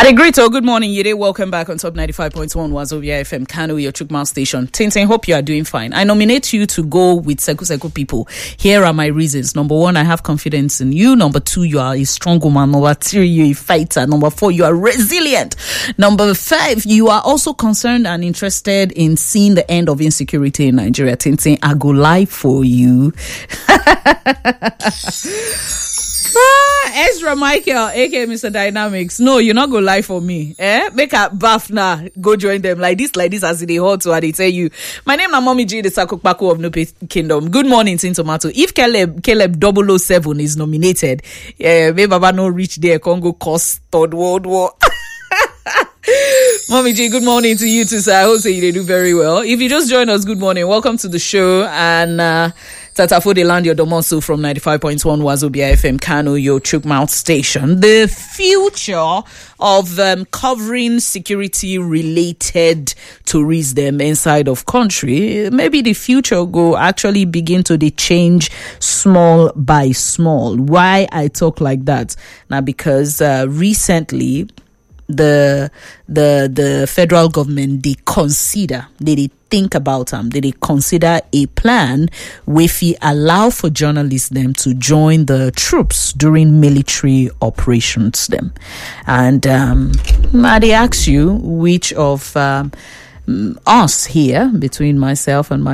Adegrito, good morning. Yide, welcome back on Top 95.1 Wazobia FM, Kano, your Chukmouth station. Tintin, hope you are doing fine. I nominate you to go with Seku people. Here are my reasons. Number 1, I have confidence in you. Number 2, you are a strong woman. Number 3, you're a fighter. Number 4, you are resilient. Number 5, you are also concerned and interested in seeing the end of insecurity in Nigeria. Tintin, I go live for you. Ezra Michael, aka Mr. Dynamics. No, you're not gonna lie for me. Make a bath now. Go join them like this as they hot to they tell you. My name is Mommy G, the Sakukpaku of Nupe Kingdom. Good morning, Tin Tomato. If Caleb 007 is nominated, maybe Baba no reach there, Congo cause Third World War. Mommy G, good morning to you too, sir. I hope so you do very well. If you just joined us, good morning. Welcome to the show. And Tatafo de Land, your Domonso from 95.1 Wazobia FM, Kano, your Chukmouth station. The future of covering security-related tourism inside of country, maybe the future go actually begin to change small by small. Why I talk like that? Now, because recently, the federal government, they think about them. They consider a plan where we allow for journalists them to join the troops during military operations them. And they ask you which of us here, between myself and my